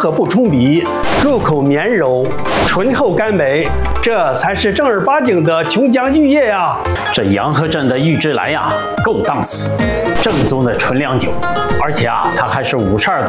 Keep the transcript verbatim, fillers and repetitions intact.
和不冲鼻，入口绵柔，醇厚甘美，这才是正儿八经的琼浆玉液呀！ 这洋河镇的玉之蓝呀，够档次，正宗的纯粮酒，而且啊，它还是五十二度。